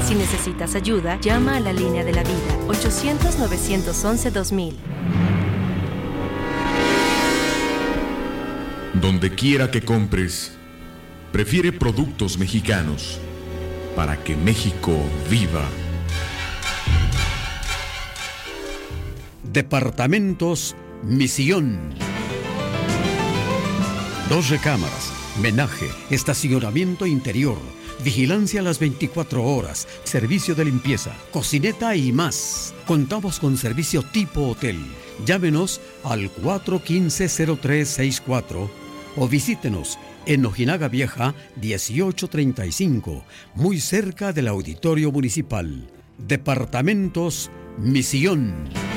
Si necesitas ayuda, llama a la línea de la vida, 800-911-2000. Donde quiera que compres, prefiere productos mexicanos para que México viva. Departamentos Misión. 2 recámaras, menaje, estacionamiento interior, vigilancia a las 24 horas, servicio de limpieza, cocineta y más. Contamos con servicio tipo hotel. Llámenos al 415-0364 o visítenos en Ojinaga Vieja 1835, muy cerca del Auditorio Municipal. Departamentos Misión.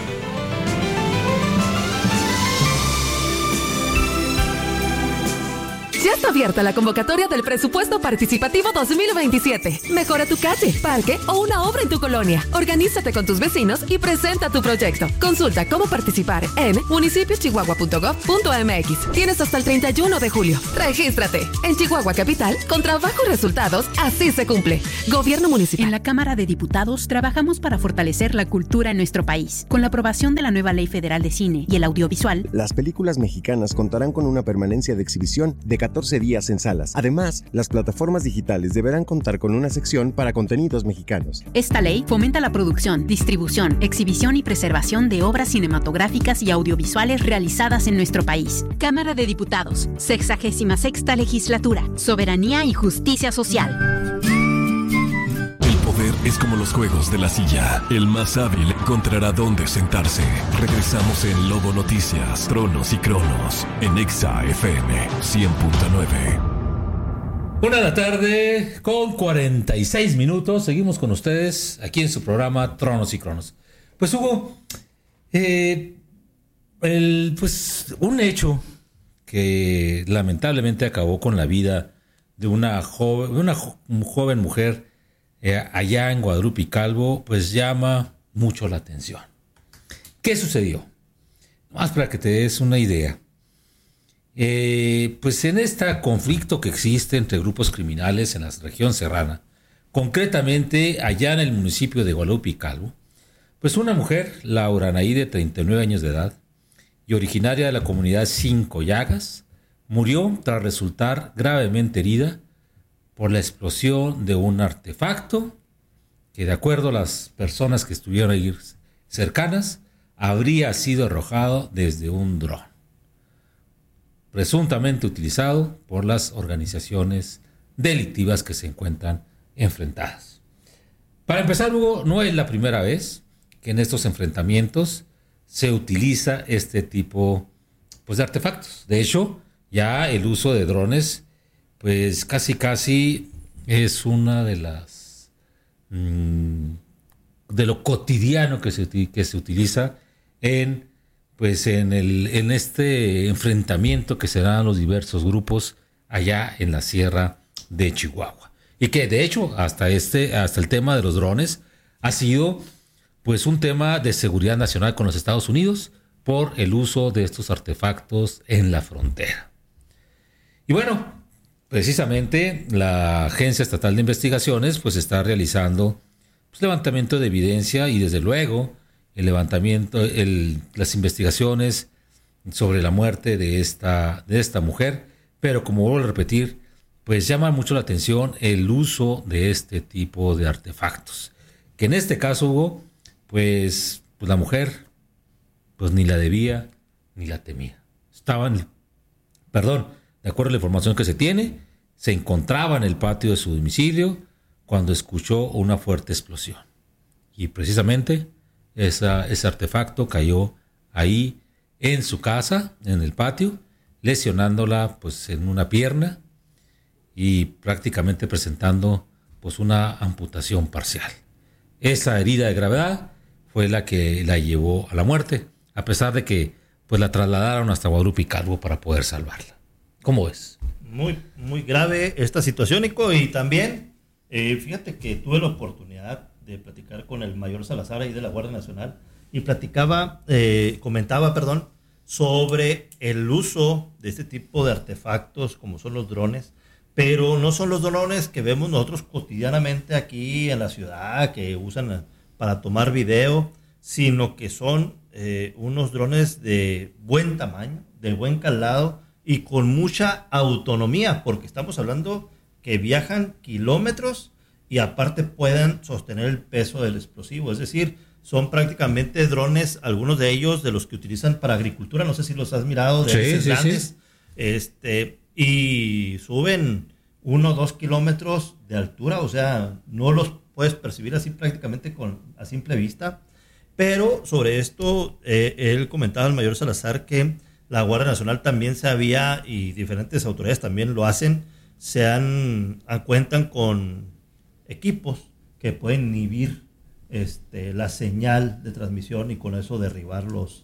Ya está abierta la convocatoria del Presupuesto Participativo 2027. Mejora tu calle, parque o una obra en tu colonia. Organízate con tus vecinos y presenta tu proyecto. Consulta cómo participar en municipiochihuahua.gov.mx. Tienes hasta el 31 de julio. Regístrate. En Chihuahua Capital, con trabajo y resultados, así se cumple. Gobierno Municipal. En la Cámara de Diputados trabajamos para fortalecer la cultura en nuestro país. Con la aprobación de la nueva Ley Federal de Cine y el Audiovisual, las películas mexicanas contarán con una permanencia de exhibición de 14 días en salas. Además, las plataformas digitales deberán contar con una sección para contenidos mexicanos. Esta ley fomenta la producción, distribución, exhibición y preservación de obras cinematográficas y audiovisuales realizadas en nuestro país. Cámara de Diputados, 66ª Legislatura, Soberanía y Justicia Social. El poder es como los juegos de la silla. El más hábil encontrará dónde sentarse. Regresamos en Lobo Noticias, Tronos y Cronos, en Exa FM 100.9. 1:46 p.m. Seguimos con ustedes aquí en su programa Tronos y Cronos. Pues Hugo, un hecho que lamentablemente acabó con la vida de una joven mujer allá en Guadalupe y Calvo, pues llama mucho la atención. ¿Qué sucedió? Más para que te des una idea. Pues en este conflicto que existe entre grupos criminales en la región serrana, concretamente allá en el municipio de Guadalupe y Calvo, pues una mujer, Laura Anaí, de 39 años de edad y originaria de la comunidad Cinco Llagas, murió tras resultar gravemente herida por la explosión de un artefacto que, de acuerdo a las personas que estuvieron ahí cercanas, habría sido arrojado desde un dron, presuntamente utilizado por las organizaciones delictivas que se encuentran enfrentadas. Para empezar, Hugo, no es la primera vez que en estos enfrentamientos se utiliza este tipo de artefactos. De hecho, ya el uso de drones pues casi es una de las de lo cotidiano que se utiliza en este enfrentamiento que se dan los diversos grupos allá en la sierra de Chihuahua. Y que de hecho hasta el tema de los drones ha sido pues un tema de seguridad nacional con los Estados Unidos por el uso de estos artefactos en la frontera. Y bueno, precisamente la Agencia Estatal de Investigaciones pues está realizando levantamiento de evidencia y desde luego las investigaciones sobre la muerte de esta mujer, pero como vuelvo a repetir, pues llama mucho la atención el uso de este tipo de artefactos, que en este caso, Hugo, pues la mujer pues ni la debía ni la temía. De acuerdo a la información que se tiene, se encontraba en el patio de su domicilio cuando escuchó una fuerte explosión. Y precisamente ese artefacto cayó ahí en su casa, en el patio, lesionándola pues en una pierna y prácticamente presentando pues una amputación parcial. Esa herida de gravedad fue la que la llevó a la muerte, a pesar de que pues la trasladaron hasta Guadalupe y Calvo para poder salvarla. ¿Cómo ves? Muy, muy grave esta situación, Nico, y también fíjate que tuve la oportunidad de platicar con el mayor Salazar ahí de la Guardia Nacional y comentaba sobre el uso de este tipo de artefactos como son los drones, pero no son los drones que vemos nosotros cotidianamente aquí en la ciudad, que usan para tomar video, sino que son unos drones de buen tamaño, de buen calado y con mucha autonomía, porque estamos hablando que viajan kilómetros y aparte puedan sostener el peso del explosivo. Es decir, son prácticamente drones, algunos de ellos de los que utilizan para agricultura, no sé si los has mirado, de hélices grandes, y suben 1 o 2 kilómetros de altura, o sea, no los puedes percibir así prácticamente a simple vista. Pero sobre esto, él comentaba al mayor Salazar que la Guardia Nacional también y diferentes autoridades también lo hacen, cuentan con equipos que pueden inhibir la señal de transmisión y con eso derribar los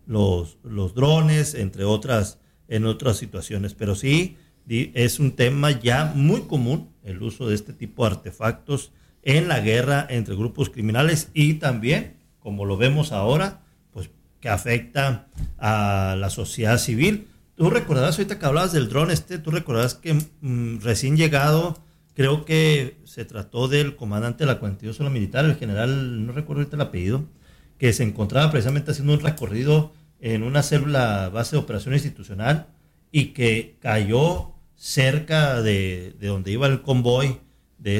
drones, entre otras, en otras situaciones. Pero sí, es un tema ya muy común el uso de este tipo de artefactos en la guerra entre grupos criminales y también, como lo vemos ahora, pues que afecta a la sociedad civil. Tú recordarás, ahorita que hablabas del dron tú recordarás que recién llegado, creo que se trató del comandante de la 42 Zona Militar, el general, no recuerdo ahorita el apellido, que se encontraba precisamente haciendo un recorrido en una célula base de operación institucional y que cayó cerca de donde iba el convoy de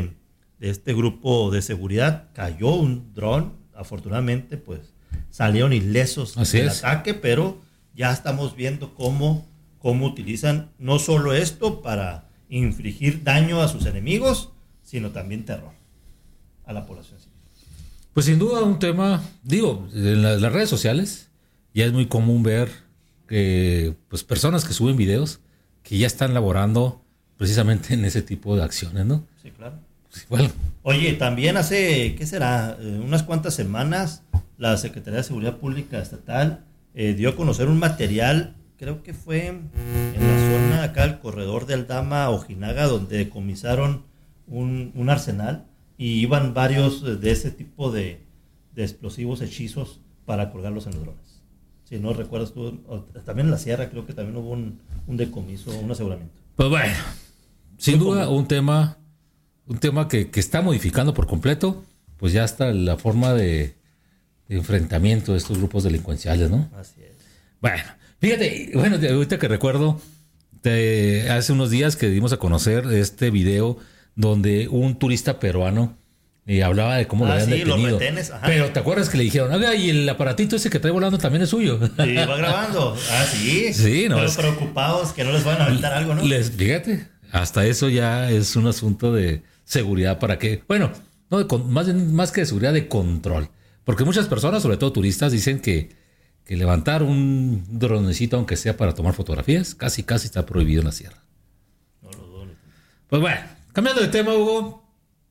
este grupo de seguridad. Cayó un dron, afortunadamente pues salieron ilesos del ataque, pero ya estamos viendo cómo utilizan no solo esto para infligir daño a sus enemigos, sino también terror a la población civil. Pues sin duda un tema, en las redes sociales ya es muy común ver que pues personas que suben videos que ya están laborando precisamente en ese tipo de acciones, ¿no? Sí, claro. Sí, bueno. Oye, también hace, ¿qué será? Unas cuantas semanas, la Secretaría de Seguridad Pública Estatal dio a conocer un material, creo que fue en la zona acá, el corredor de Aldama, Ojinaga, donde decomisaron un arsenal y iban varios de ese tipo de explosivos, hechizos para colgarlos en los drones. Si no recuerdas tú, también en la sierra creo que también hubo un decomiso, un aseguramiento. Pues bueno, sin duda un tema que está modificando por completo, pues ya está la forma de enfrentamiento de estos grupos delincuenciales, ¿no? Así es. Bueno, fíjate, ahorita que recuerdo, hace unos días que dimos a conocer este video donde un turista peruano hablaba de cómo lo habían detenido. Los retenes, ajá. Pero ¿te acuerdas que le dijeron, oiga, y el aparatito ese que trae volando también es suyo? Sí, va grabando. Sí. Sí, no. Pero preocupados que no les van a aventar algo, ¿no? Fíjate, hasta eso ya es un asunto de seguridad para que, bueno, no más que de seguridad, de control. Porque muchas personas, sobre todo turistas, dicen que levantar un dronecito, aunque sea para tomar fotografías, casi está prohibido en la sierra. No lo dudo. Pues bueno, cambiando de tema, Hugo.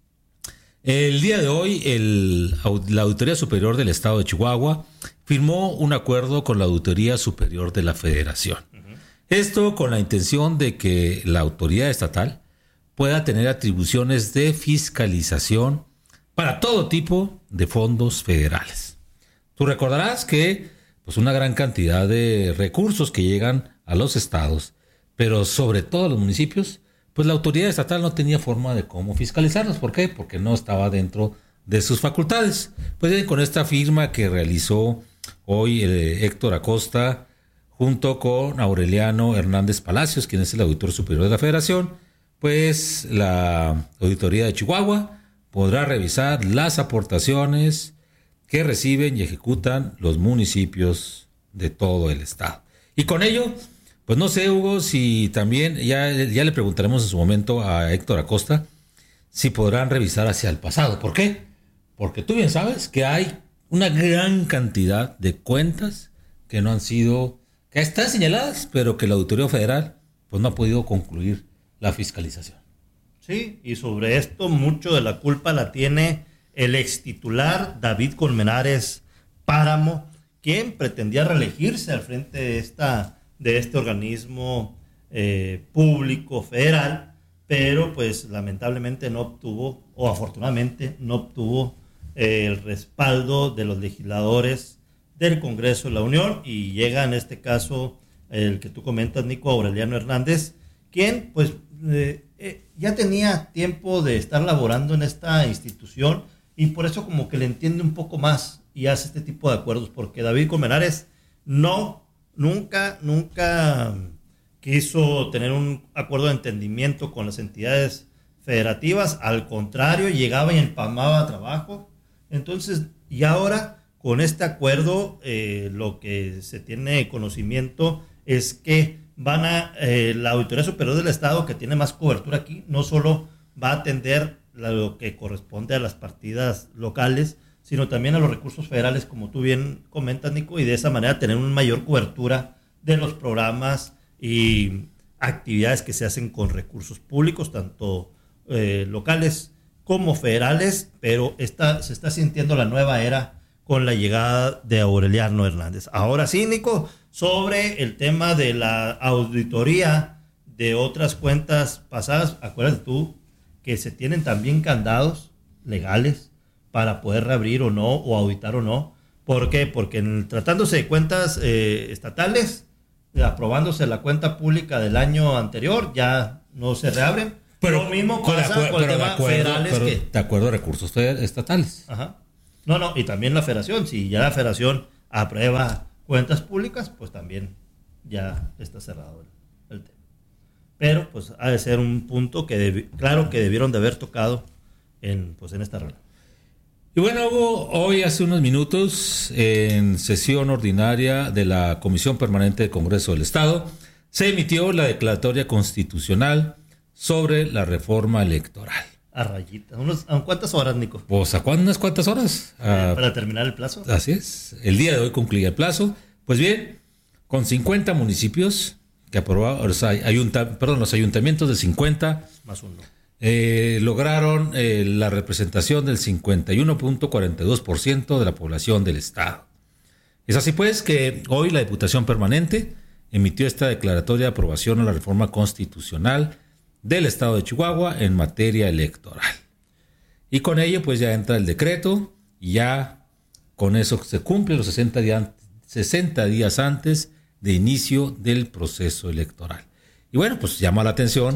El día de hoy, la Auditoría Superior del Estado de Chihuahua firmó un acuerdo con la Auditoría Superior de la Federación. Uh-huh. Esto con la intención de que la autoridad estatal pueda tener atribuciones de fiscalización para todo tipo de fondos federales. Tú recordarás que pues una gran cantidad de recursos que llegan a los estados, pero sobre todo a los municipios, pues la autoridad estatal no tenía forma de cómo fiscalizarlos. ¿Por qué? Porque no estaba dentro de sus facultades. Pues bien, con esta firma que realizó hoy Héctor Acosta junto con Aureliano Hernández Palacios, quien es el auditor superior de la Federación, pues la Auditoría de Chihuahua podrá revisar las aportaciones que reciben y ejecutan los municipios de todo el estado. Y con ello, pues no sé, Hugo, si también, ya le preguntaremos en su momento a Héctor Acosta, si podrán revisar hacia el pasado. ¿Por qué? Porque tú bien sabes que hay una gran cantidad de cuentas que no han sido, que están señaladas, pero que la Auditoría Federal pues no ha podido concluir la fiscalización. Sí, y sobre esto mucho de la culpa la tiene el extitular David Colmenares Páramo, quien pretendía reelegirse al frente de este organismo público federal, pero pues lamentablemente no obtuvo, o afortunadamente no obtuvo el respaldo de los legisladores del Congreso de la Unión, y llega en este caso el que tú comentas, Nico, Aureliano Hernández, quien pues ya tenía tiempo de estar laborando en esta institución y por eso como que le entiende un poco más y hace este tipo de acuerdos, porque David Colmenares nunca quiso tener un acuerdo de entendimiento con las entidades federativas, al contrario, llegaba y empalmaba trabajo. Entonces, y ahora con este acuerdo, lo que se tiene conocimiento es que la Auditoría Superior del Estado, que tiene más cobertura aquí, no solo va a atender lo que corresponde a las partidas locales, sino también a los recursos federales, como tú bien comentas, Nico, y de esa manera tener una mayor cobertura de los programas y actividades que se hacen con recursos públicos, tanto locales como federales, pero se está sintiendo la nueva era con la llegada de Aureliano Hernández. Ahora sí, Nico, sobre el tema de la auditoría de otras cuentas pasadas, acuérdate tú que se tienen también candados legales para poder reabrir o no, o auditar o no. ¿Por qué? Porque tratándose de cuentas estatales, aprobándose la cuenta pública del año anterior, ya no se reabren. Pero lo mismo pasa con el tema federales. De acuerdo a recursos estatales. Ajá. No, y también la federación. Si ya la federación aprueba cuentas públicas, pues también ya está cerrado el tema. Pero pues ha de ser un punto que claro que debieron de haber tocado en esta regla. Y bueno, Hugo, hoy hace unos minutos, en sesión ordinaria de la Comisión Permanente del Congreso del Estado, se emitió la declaratoria constitucional sobre la reforma electoral. A rayita. ¿A cuántas horas, Nico? Pues a unas cuantas horas. Para terminar el plazo. Así es. El día de hoy concluía el plazo. Pues bien, con 50 municipios que aprobaron, los ayuntamientos de 50 más uno. Lograron la representación del 51.42% de la población del estado. Es así pues que hoy la Diputación Permanente emitió esta declaratoria de aprobación a la reforma constitucional del estado de Chihuahua en materia electoral. Y con ello pues ya entra el decreto y ya con eso se cumple los 60 días antes de inicio del proceso electoral. Y bueno, pues llama la atención.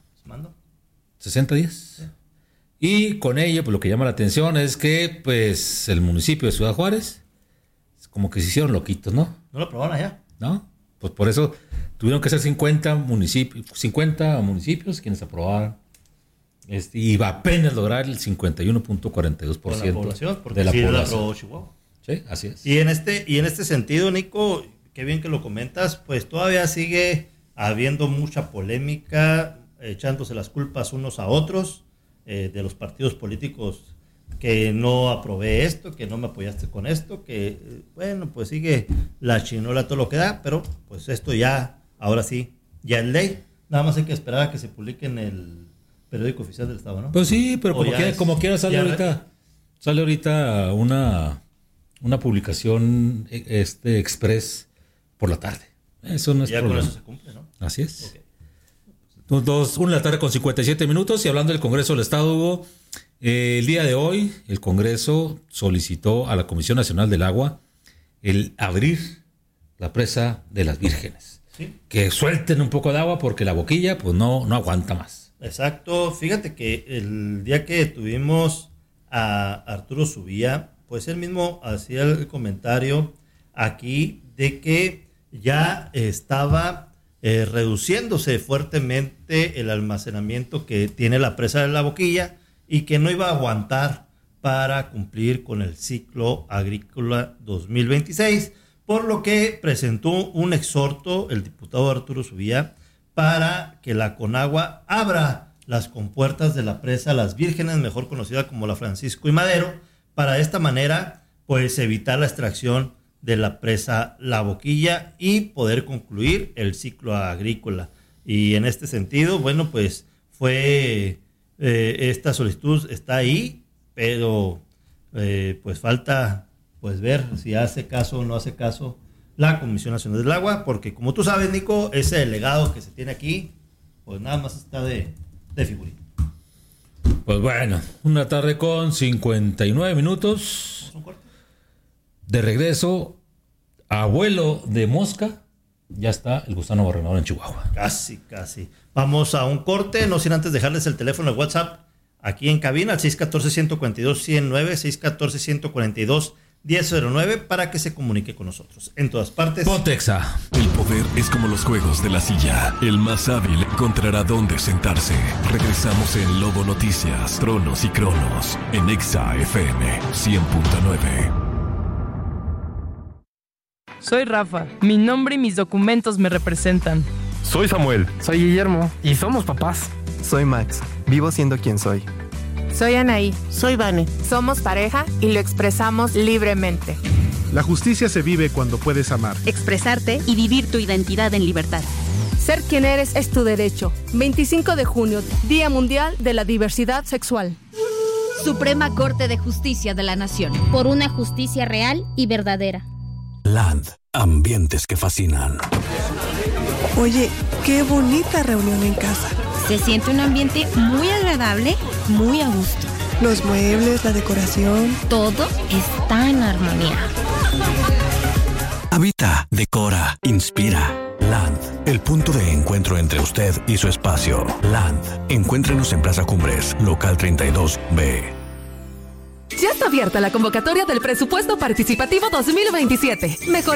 60 días. Sí. Y con ello, pues lo que llama la atención es que pues el municipio de Ciudad Juárez, como que se hicieron loquitos, ¿no? No lo aprobaron allá. ¿No? Pues por eso tuvieron que ser 50 municipios quienes aprobaron. Y va apenas lograr el 51.42% de la población. Porque sí la aprobó Chihuahua. Sí, así es. Y en este sentido, Nico, qué bien que lo comentas, pues todavía sigue habiendo mucha polémica, echándose las culpas unos a otros, de los partidos políticos, que no aprobé esto, que no me apoyaste con esto, que bueno, pues sigue la chinola todo lo que da, pero pues esto ya, ahora sí, ya es ley. Nada más hay que esperar a que se publique en el periódico oficial del Estado, ¿no? Pues sí, pero como quiera sale ahorita una publicación express por la tarde. Eso no es ya problema. Con eso se cumple, ¿no? Así es. Okay. 1:57 y hablando del Congreso del Estado, Hugo, el día de hoy el Congreso solicitó a la Comisión Nacional del Agua el abrir la presa de las Vírgenes. ¿Sí? Que suelten un poco de agua porque la boquilla pues no aguanta más. Exacto. Fíjate que el día que tuvimos a Arturo Subía, pues él mismo hacía el comentario aquí de que ya estaba reduciéndose fuertemente el almacenamiento que tiene la presa de la boquilla y que no iba a aguantar para cumplir con el ciclo agrícola 2026, por lo que presentó un exhorto el diputado Arturo Subía para que la Conagua abra las compuertas de la presa Las Vírgenes, mejor conocida como la Francisco y Madero, para de esta manera pues evitar la extracción de la presa La Boquilla y poder concluir el ciclo agrícola. Y en este sentido, bueno, pues fue esta solicitud está ahí, pero pues falta pues ver si hace caso o no hace caso la Comisión Nacional del Agua, porque como tú sabes, Nico, ese delegado que se tiene aquí, pues nada más está de figurita. Pues bueno, una tarde con 59 minutos. De regreso, abuelo de mosca ya está el gusano gobernador en Chihuahua. Casi. Vamos a un corte, no sin antes dejarles el teléfono de WhatsApp aquí en cabina al 614-142-109, 614-142-1009 para que se comunique con nosotros en todas partes. Pontexa. El poder es como los juegos de la silla. El más hábil encontrará dónde sentarse. Regresamos en Lobo Noticias, Tronos y Cronos en Exa FM 100.9. Soy Rafa. Mi nombre y mis documentos me representan. Soy Samuel. Soy Guillermo. Y somos papás. Soy Max. Vivo siendo quien soy. Soy Anaí. Soy Vane. Somos pareja y lo expresamos libremente. La justicia se vive cuando puedes amar, expresarte y vivir tu identidad en libertad. Ser quien eres es tu derecho. 25 de junio, Día Mundial de la Diversidad Sexual. Suprema Corte de Justicia de la Nación. Por una justicia real y verdadera. Land. Ambientes que fascinan. Oye, qué bonita reunión en casa. Se siente un ambiente muy agradable, muy a gusto. Los muebles, la decoración. Todo está en armonía. Habita, decora, inspira. Land, el punto de encuentro entre usted y su espacio. Land, encuéntrenos en Plaza Cumbres, local 32B. Ya está abierta la convocatoria del presupuesto participativo 2027. Mejora